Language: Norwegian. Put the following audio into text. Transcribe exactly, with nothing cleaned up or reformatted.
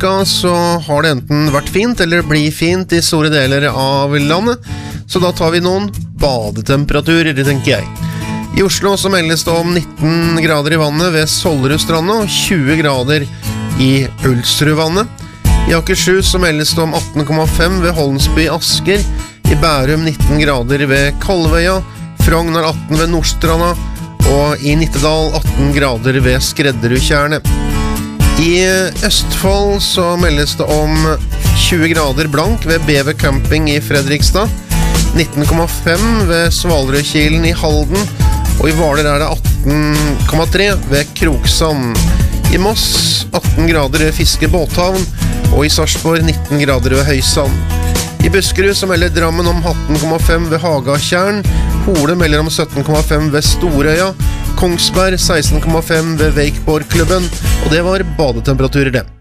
uka så har det enten vært fint eller blir fint i store deler av landet, så da tar vi noen badetemperaturer, tenker jeg. I Oslo så meldes det om nitten grader i vannet ved Solrudstranda og tjue grader i Ulsrudvannet. I Akershus så meldes det om atten komma fem ved Holmsby Asker, i Bærum nitten grader ved Kalvøya, Frogner atten ved Nordstranda, og i Nittedal atten grader ved Skredderudtjernet. I Østfold så meldes det om tjue grader blank ved Bever Camping i Fredrikstad, nitten komma fem ved Svalrødkilen i Halden, og i Hvaler er det atten komma tre ved Kroksand. I Moss atten grader ved Fiske Båthavn, og i Sarpsborg nitten grader ved Høysand. I Buskerud så melder Drammen om atten komma fem ved Hagatjern, Hole melder om sytten komma fem ved Storøya, Kongsberg seksten komma fem ved Wakeboardklubben, og det var badetemperaturer det.